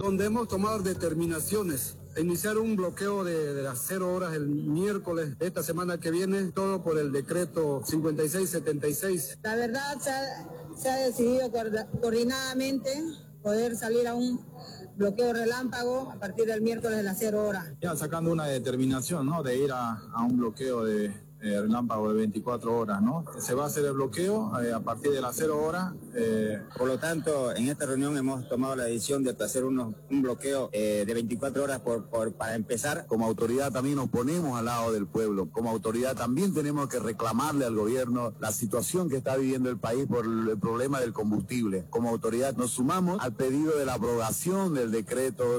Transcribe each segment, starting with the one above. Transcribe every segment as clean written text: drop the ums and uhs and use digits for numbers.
donde hemos tomado determinaciones. Iniciar un bloqueo de las 0 horas el miércoles de esta semana que viene, todo por el decreto 5676. La verdad se ha decidido coordinadamente poder salir a un bloqueo relámpago a partir del miércoles de las 0 horas. Ya sacando una determinación, ¿no?, de ir a un bloqueo de relámpago de 24 horas, ¿no? Se va a hacer el bloqueo a partir de las 0 horas. Por lo tanto, en esta reunión hemos tomado la decisión de hacer un bloqueo de 24 horas para empezar. Como autoridad también nos ponemos al lado del pueblo. Como autoridad también tenemos que reclamarle al gobierno la situación que está viviendo el país por el problema del combustible. Como autoridad nos sumamos al pedido de la abrogación del decreto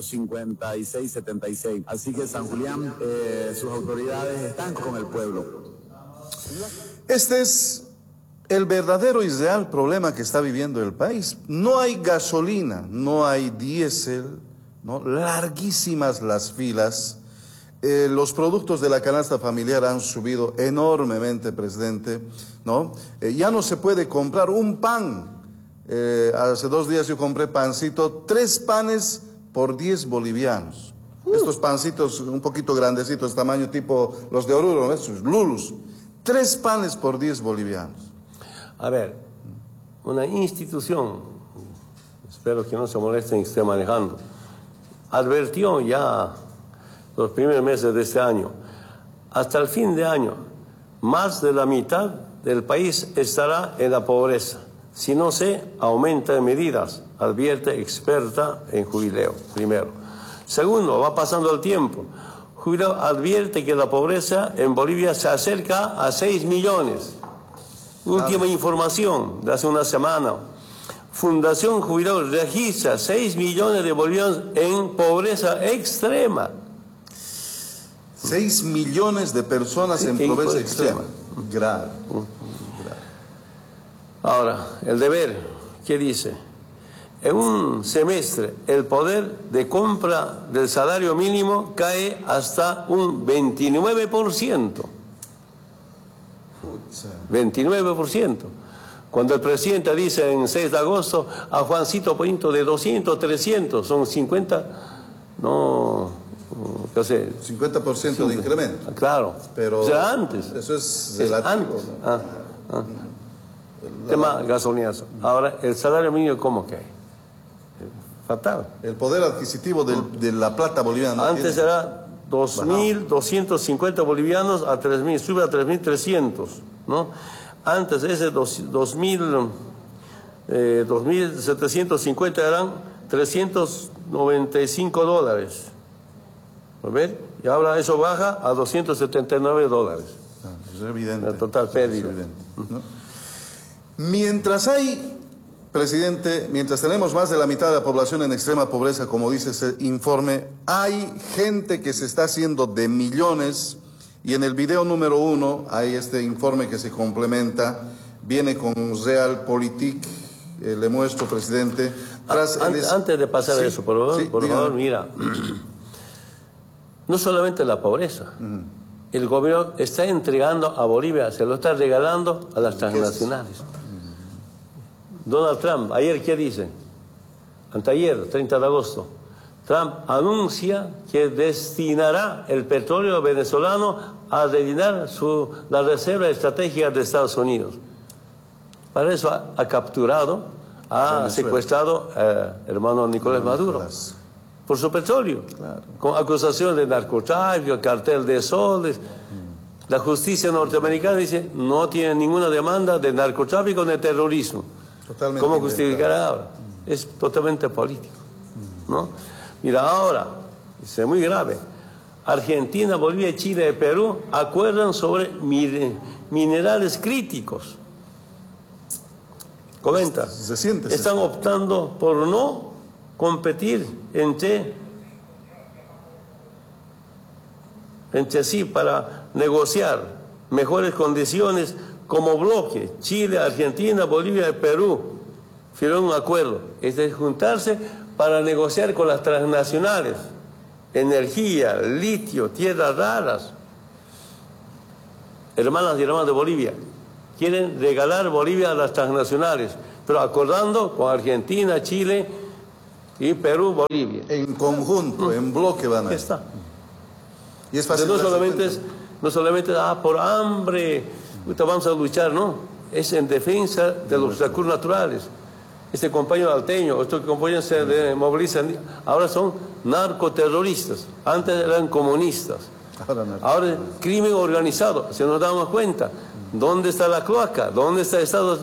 5676. Así que San Julián, sus autoridades están con el pueblo. Este es el verdadero y real problema que está viviendo el país. No hay gasolina, no hay diésel, ¿no? Larguísimas las filas. Los productos de la canasta familiar han subido enormemente, presidente, ¿no? Ya no se puede comprar un pan. Hace 2 días yo compré pancito, 3 panes por 10 bolivianos. Estos pancitos un poquito grandecitos, tamaño tipo los de Oruro, esos Lulus. 3 panes por 10 bolivianos. A ver, una institución, espero que no se molesten que esté manejando, advirtió ya los primeros meses de este año, hasta el fin de año, más de la mitad del país estará en la pobreza, si no se aumenta medidas, advierte experta en jubileo, primero. Segundo, va pasando el tiempo. Jubileo advierte que la pobreza en Bolivia se acerca a 6 millones. Última información de hace una semana. Fundación Jubileo registra 6 millones de bolivianos en pobreza extrema. 6 millones de personas en pobreza extrema. Grave. Ahora, el deber, ¿qué dice? En un semestre, el poder de compra del salario mínimo cae hasta un 29%. 29%. Cuando el presidente dice en 6 de agosto a Juancito Pinto de 200, 300, son 50, no sé. 50% de incremento. Claro, pero o sea, antes. Eso es relativo. Tema gasolinazo. Ahora, el salario mínimo, ¿cómo cae? Fatal. El poder adquisitivo de la plata boliviana. Antes era 2.250 bolivianos a 3.000, sube a 3.300, ¿no? Antes ese 2.750 eran $395. ¿A ver? Y ahora eso baja a $279. Es evidente. La total pérdida. ¿No? Mientras hay... Presidente, mientras tenemos más de la mitad de la población en extrema pobreza, como dice ese informe, hay gente que se está haciendo de millones, y en el video número 1 hay este informe que se complementa, viene con Realpolitik, le muestro, presidente. Antes de pasar a eso, por favor, mira, no solamente la pobreza, el gobierno está entregando a Bolivia, se lo está regalando a las transnacionales. Donald Trump, ayer, ¿qué dice? Anteayer, 30 de agosto, Trump anuncia que destinará el petróleo venezolano a rellenar la reserva estratégica de Estados Unidos. Para eso ha capturado, ha secuestrado hermano Nicolás Maduro por su petróleo, con acusaciones de narcotráfico, cartel de soles. La justicia norteamericana dice no tiene ninguna demanda de narcotráfico ni de terrorismo. Totalmente. ¿Cómo justificar ahora? Es totalmente político, ¿no? Mira, ahora, es muy grave. Argentina, Bolivia, Chile y Perú acuerdan sobre minerales críticos. Comenta. Están optando por no competir entre sí para negociar mejores condiciones. Como bloque, Chile, Argentina, Bolivia y Perú firmaron un acuerdo, es de juntarse para negociar con las transnacionales, energía, litio, tierras raras. Hermanas y hermanos de Bolivia quieren regalar Bolivia a las transnacionales, pero acordando con Argentina, Chile y Perú, Bolivia. En conjunto, en bloque van a ir. Está. Y es fácil. No solamente por hambre vamos a luchar, no. Es en defensa de los recursos naturales. Este compañero alteño, estos compañeros se movilizan, ahora son narcoterroristas, antes eran comunistas. Ahora es crimen organizado, si nos damos cuenta. ¿Dónde está la cloaca? ¿Dónde está Estado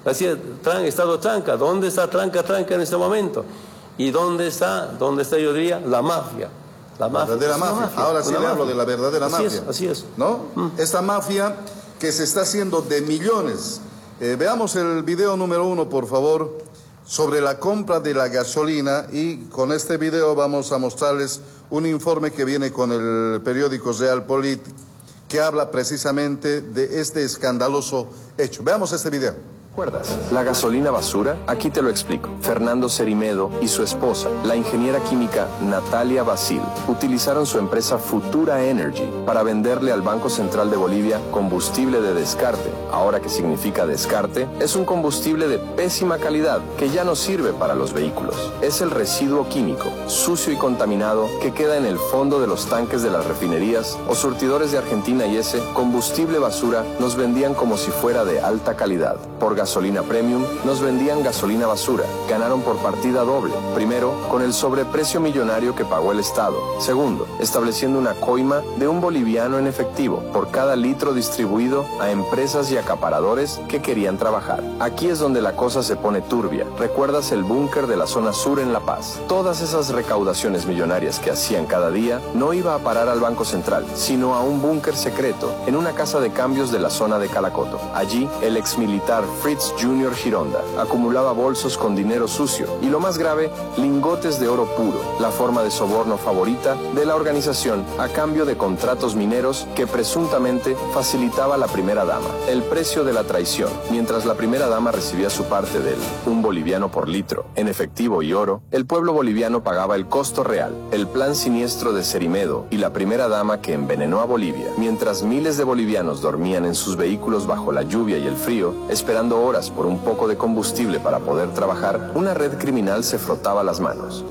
tranca? ¿Dónde está tranca en este momento? ¿Y dónde está, yo diría, la mafia? La verdadera mafia. Ahora sí le hablo de la verdadera mafia. Así es. ¿No? Esta mafia que se está haciendo de millones. Veamos el video número 1, por favor, sobre la compra de la gasolina, y con este video vamos a mostrarles un informe que viene con el periódico Realpolitik, que habla precisamente de este escandaloso hecho. Veamos este video. ¿Recuerdas? La gasolina basura, aquí te lo explico. Fernando Cerimedo y su esposa, la ingeniera química Natalia Basil, utilizaron su empresa Futura Energy para venderle al Banco Central de Bolivia combustible de descarte. Ahora, ¿qué significa descarte? Es un combustible de pésima calidad que ya no sirve para los vehículos. Es el residuo químico, sucio y contaminado, que queda en el fondo de los tanques de las refinerías o surtidores de Argentina, y ese combustible basura nos vendían como si fuera de alta calidad. Por gasolina premium, nos vendían gasolina basura. Ganaron por partida doble. Primero, con el sobreprecio millonario que pagó el Estado. Segundo, estableciendo una coima de $1 en efectivo por cada litro distribuido a empresas y acaparadores que querían trabajar. Aquí es donde la cosa se pone turbia. ¿Recuerdas el búnker de la zona sur en La Paz? Todas esas recaudaciones millonarias que hacían cada día no iba a parar al Banco Central, sino a un búnker secreto en una casa de cambios de la zona de Calacoto. Allí, el exmilitar Fritz Jr. Gironda acumulaba bolsos con dinero sucio y, lo más grave, lingotes de oro puro, la forma de soborno favorita de la organización a cambio de contratos mineros que presuntamente facilitaba la primera dama. El precio de la traición. Mientras la primera dama recibía su parte del $1 por litro en efectivo y oro, el pueblo boliviano pagaba el costo real, el plan siniestro de Cerimedo y la primera dama que envenenó a Bolivia. Mientras miles de bolivianos dormían en sus vehículos bajo la lluvia y el frío, esperando horas por un poco de combustible para poder trabajar, una red criminal se frotaba las manos.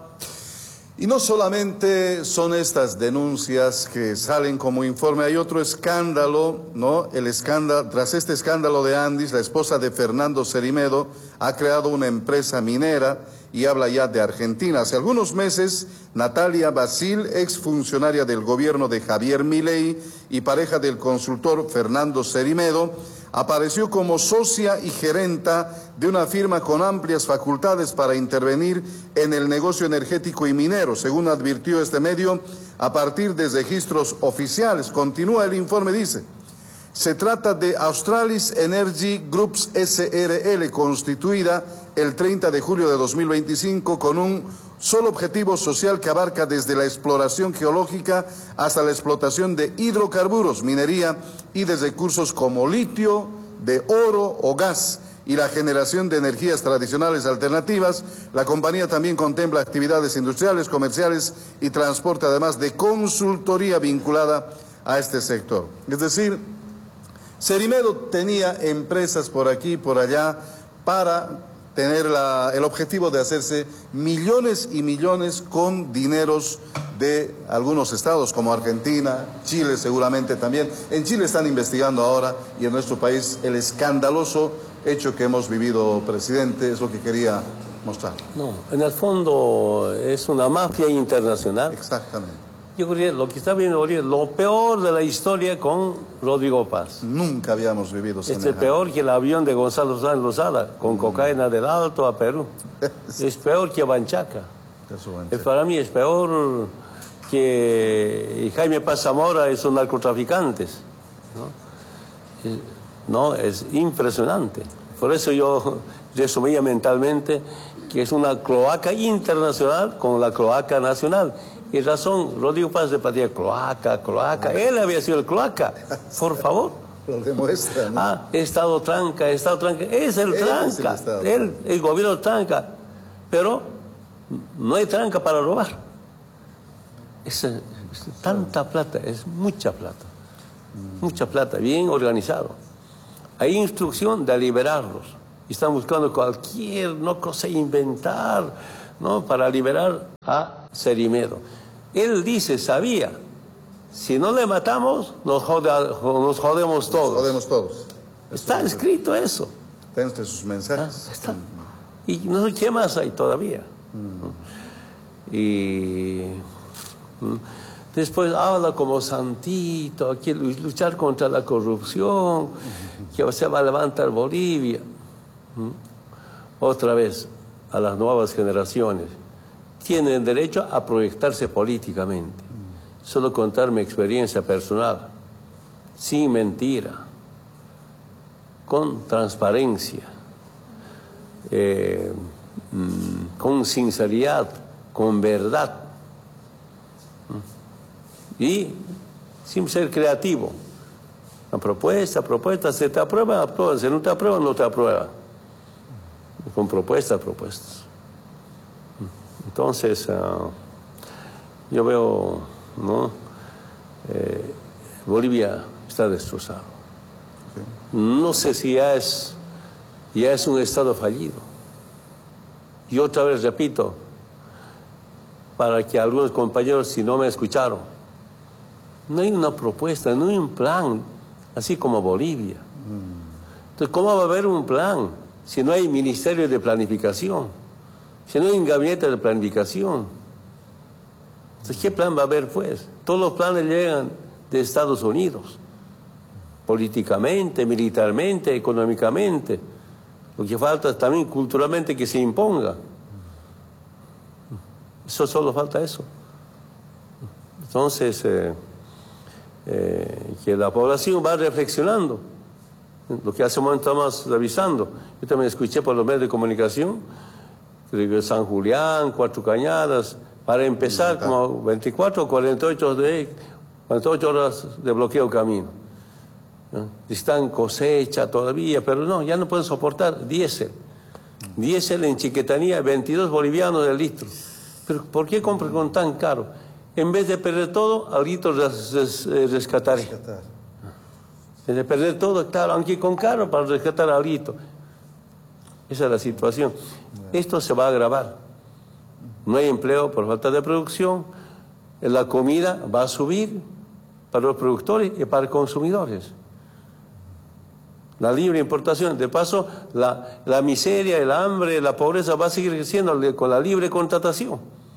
Y no solamente son estas denuncias que salen como informe, hay otro escándalo, ¿no? Tras este escándalo de Andis, la esposa de Fernando Cerimedo ha creado una empresa minera y habla ya de Argentina. Hace algunos meses, Natalia Basil, exfuncionaria del gobierno de Javier Milei y pareja del consultor Fernando Cerimedo, apareció como socia y gerenta de una firma con amplias facultades para intervenir en el negocio energético y minero, según advirtió este medio, a partir de registros oficiales. Continúa el informe, dice: se trata de Australis Energy Groups SRL, constituida el 30 de julio de 2025 con un solo objetivo social que abarca desde la exploración geológica hasta la explotación de hidrocarburos, minería y de recursos como litio, de oro o gas, y la generación de energías tradicionales alternativas. La compañía también contempla actividades industriales, comerciales y transporte, además de consultoría vinculada a este sector. Es decir, Cerimedo tenía empresas por aquí y por allá para tener el objetivo de hacerse millones y millones con dineros de algunos estados como Argentina, Chile seguramente también. En Chile están investigando ahora, y en nuestro país el escandaloso hecho que hemos vivido, presidente, es lo que quería mostrar. No, en el fondo es una mafia internacional. Exactamente. Yo creo que lo que está viendo ahorita es lo peor de la historia con Rodrigo Paz. Nunca habíamos vivido semejante. Es peor que el avión de Gonzalo Sáenz Lozada, con cocaína del Alto a Perú. Es peor que Banchaca. Para mí es peor que Jaime Paz Zamora y sus narcotraficantes. ¿No? Es impresionante. Por eso yo resumía mentalmente que es una cloaca internacional con la cloaca nacional. Y razón, Rodrigo Paz de patía cloaca. Él había sido el cloaca, por favor. Lo demuestra, ¿no? Estado tranca. Es el tranca. El gobierno tranca. Pero no hay tranca para robar. Es tanta plata, es mucha plata. Mucha plata, bien organizado. Hay instrucción de liberarlos. Están buscando cualquier cosa inventar. ¿no? Para liberar a Cerimedo. Él dice, sabía, si no le matamos, nos jodemos todos. Nos jodemos todos. Está escrito eso. Está entre sus mensajes. Está. Y no sé qué más hay todavía. Y después habla como santito, aquí luchar contra la corrupción, que se va a levantar Bolivia. Otra vez, a las nuevas generaciones, tienen derecho a proyectarse políticamente. Solo contar mi experiencia personal, sin mentira, con transparencia, con sinceridad, con verdad y sin ser creativo. La propuesta, se te aprueba, aprueba, si no te aprueba, no te aprueba. Con propuestas. Entonces, yo veo, ¿no? Bolivia está destrozado. No sé si ya es un Estado fallido. Y otra vez repito, para que algunos compañeros, si no me escucharon, no hay una propuesta, no hay un plan, así como Bolivia. Entonces, ¿cómo va a haber un plan si no hay ministerio de planificación? Si no hay un gabinete de planificación. Entonces, ¿qué plan va a haber, pues? Todos los planes llegan de Estados Unidos. Políticamente, militarmente, económicamente. Lo que falta es también culturalmente que se imponga. Eso solo falta eso. Entonces, que la población va reflexionando. Lo que hace un momento estamos revisando. Yo también escuché por los medios de comunicación, creo que San Julián, Cuatro Cañadas, para empezar como 24 o 48 horas de bloqueo camino. ¿No? Están cosecha todavía, pero no, ya no pueden soportar diésel. Diésel en Chiquitanía, 22 bolivianos el litro. Pero ¿por qué compran con tan caro? En vez de perder todo, al litro rescataré. En vez de perder todo, claro, aunque con caro, para rescatar al litro. Esa es la situación. Esto se va a agravar. No hay empleo por falta de producción. La comida va a subir para los productores y para los consumidores. La libre importación, de paso, la miseria, el hambre, la pobreza va a seguir creciendo con la libre contratación.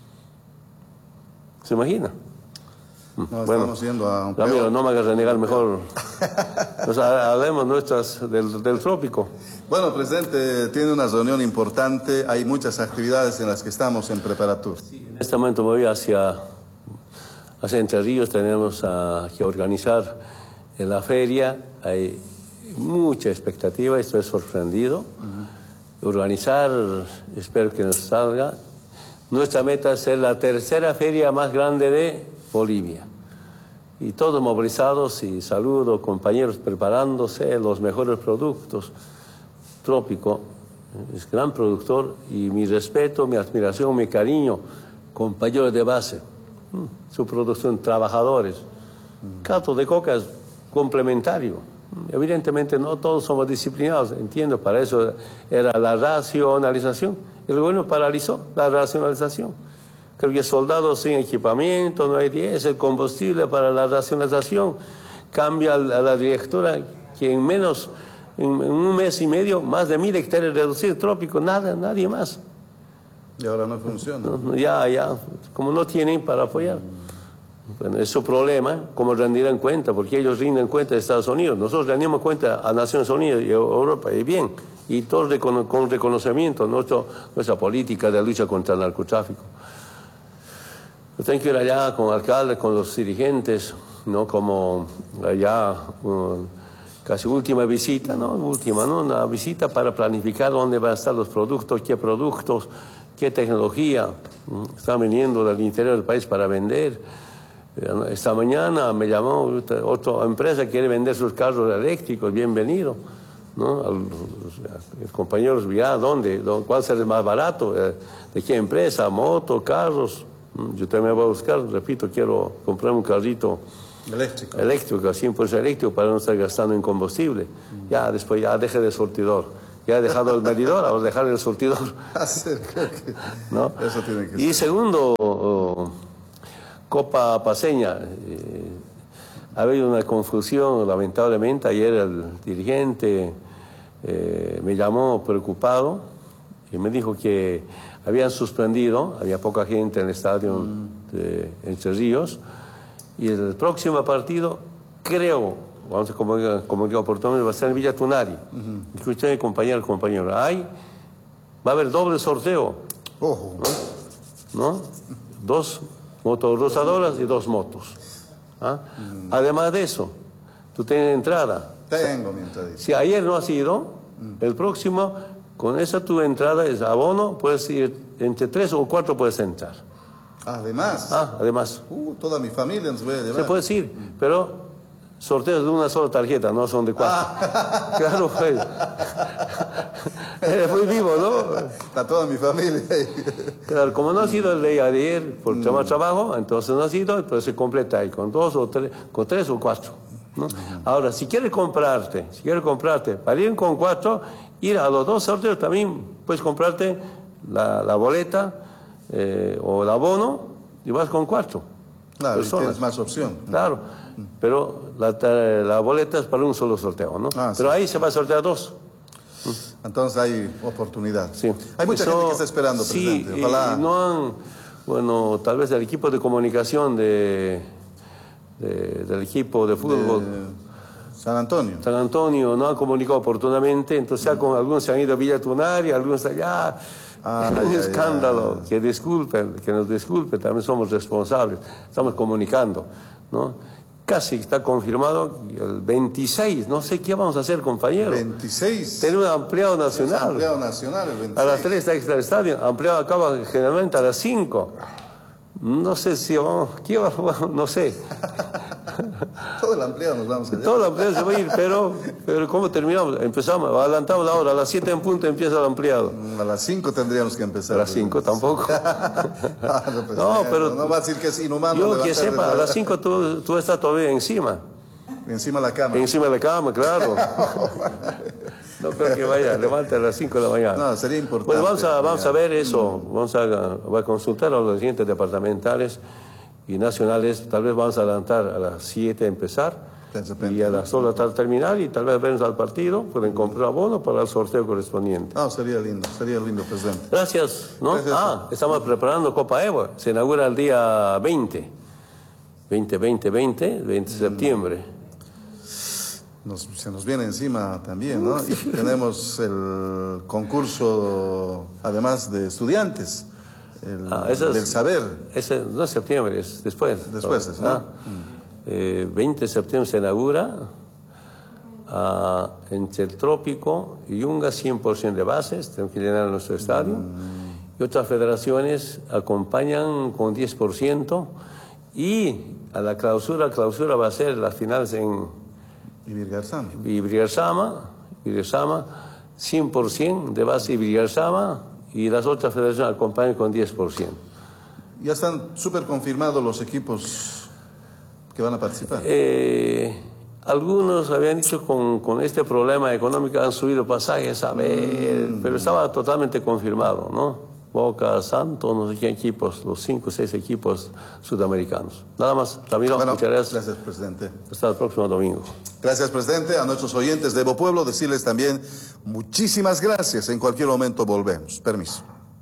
¿Se imagina? No, bueno, estamos yendo a un Ramiro, no me hagas renegar mejor. Nos hablemos nuestras del trópico. Bueno, presidente, tiene una reunión importante, hay muchas actividades en las que estamos en preparatura. En este momento me voy hacia Entre Ríos, tenemos que organizar la feria, hay mucha expectativa, estoy sorprendido. Organizar, espero que nos salga. Nuestra meta es ser la tercera feria más grande de Bolivia. Y todos movilizados, y saludo compañeros preparándose los mejores productos. Trópico es gran productor y mi respeto, mi admiración, mi cariño, compañeros de base, su producción, trabajadores. Cato de coca es complementario. Evidentemente no todos somos disciplinados, entiendo, para eso era la racionalización. El gobierno paralizó la racionalización. Creo que soldados sin equipamiento, no hay diésel, combustible para la racionalización. Cambia a la directora que en un mes y medio, más de 1000 hectáreas reducidas, trópico, nadie más. Y ahora no funciona. Ya, como no tienen para apoyar. Bueno, es su problema, cómo rendirán cuenta, porque ellos rinden cuenta de Estados Unidos. Nosotros rendimos cuenta a Naciones Unidas y a Europa, y bien, y todos con reconocimiento nuestra política de lucha contra el narcotráfico. Yo tengo que ir allá con el alcalde, con los dirigentes, ¿no? Como allá, casi última visita, ¿no? Una visita para planificar dónde van a estar los productos, qué tecnología están viniendo del interior del país para vender. Esta mañana me llamó otra empresa que quiere vender sus carros eléctricos, bienvenido, ¿no? Los compañeros, ya, ¿cuál será el más barato? ¿De qué empresa? Moto, carros. Yo también voy a buscar, repito, quiero comprar un carrito eléctrico, 100% eléctrico, para no estar gastando en combustible. Ya después ya deje de surtidor. Ya he dejado el medidor, ahora dejar el surtidor. ¿No? Eso tiene que Y ser. segundo, Copa Paceña. Ha habido una confusión, lamentablemente. Ayer el dirigente me llamó preocupado y me dijo que habían suspendido, había poca gente en el estadio de Entre Ríos, y el próximo partido, creo, vamos a comunicar oportunamente, va a ser en Villa Tunari. Escuché, compañero, ahí va a haber doble sorteo. Ojo. ¿No? 2 motos rosadoras y 2 motos. ¿Ah? Además de eso, tú tienes entrada. Tengo mi entradita. Si ayer no has ido, el próximo, con esa tu entrada es abono, puedes ir entre 3 o 4 puedes entrar. Además. Además. Toda mi familia nos voy a llevar. Se puede ir, pero sorteos de una sola tarjeta, no son de 4. Claro, pues. Eres muy vivo, ¿no? Está toda mi familia ahí. Claro, como no ha sido el de ayer por tema de trabajo, entonces no ha sido, entonces se completa ahí con 2 o 3, con 3 o 4. ¿No? Ahora, si quieres comprarte, para ir con 4, ir a los 2 sorteos también puedes comprarte la boleta o el abono y vas con 4. Claro, personas. y tienes más opción. Claro, pero la boleta es para un solo sorteo, ¿no? Pero sí. ahí se va a sortear 2. Entonces hay oportunidad. Sí. Hay mucha gente que está esperando, presidente. Ojalá. Bueno, tal vez el equipo de comunicación del equipo de fútbol San Antonio. San Antonio no ha comunicado oportunamente, entonces algunos se han ido a Villa Tunari, algunos allá. Un escándalo. Que nos disculpen, también somos responsables, estamos comunicando, ¿no? Casi está confirmado el 26, no sé qué vamos a hacer, compañero. 26. Tener un ampliado nacional. Ampliado nacional, el 26. A las 3 está extra el estadio, ampliado acaba generalmente a las 5. No sé si vamos, no sé. Todo el ampliado nos vamos a llevar. Todo el ampliado se va a ir, pero ¿cómo terminamos? Empezamos, adelantamos la hora, a las 7 en punto empieza el ampliado. A las 5 tendríamos que empezar. A las 5 tampoco. No, pero no va a decir que es inhumano. Yo que sepa, a las 5 tú estás todavía encima. Encima de la cama. Encima de la cama, claro. No creo que vaya, levanta a las 5 de la mañana. No, sería importante. Pues vamos a ver eso, vamos a consultar a los dirigentes departamentales y nacionales, tal vez vamos a adelantar a las 7 empezar y a las 2 de la tarde terminar y tal vez vernos al partido, pueden comprar abono para el sorteo correspondiente. No, sería lindo, presidente. Gracias, ¿no? Gracias. Estamos preparando Copa Evo, se inaugura el día 20 de septiembre. Se nos viene encima también, ¿no? Y tenemos el concurso, además de estudiantes, del saber. Ese no es septiembre, es después. Después, ¿no? 20 de septiembre se inaugura entre el Trópico y Yunga, 100% de bases, tenemos que llenar nuestro estadio. Y otras federaciones acompañan con 10%. Y a la clausura va a ser las finales en Ibirgarzama, 100% de base Ibirgarzama, y las otras federaciones acompañan con 10%. ¿Ya están súper confirmados los equipos que van a participar? Algunos habían dicho con este problema económico han subido pasajes, pero estaba totalmente confirmado, ¿no? Boca, Santos, no sé qué equipos, los 5 o 6 equipos sudamericanos. Nada más, Ramiro, muchas gracias. Gracias, presidente. Hasta el próximo domingo. Gracias, presidente. A nuestros oyentes de Evo Pueblo, decirles también muchísimas gracias. En cualquier momento volvemos. Permiso.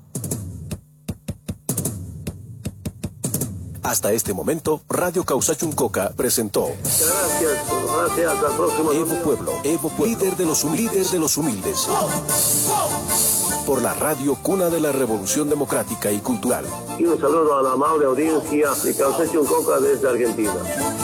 Hasta este momento, Radio Causachuncoca presentó Gracias, hasta el próximo Evo Pueblo, líder de los humildes. Por la radio cuna de la Revolución Democrática y Cultural. Y un saludo a la amable audiencia de Causachuncoca desde Argentina.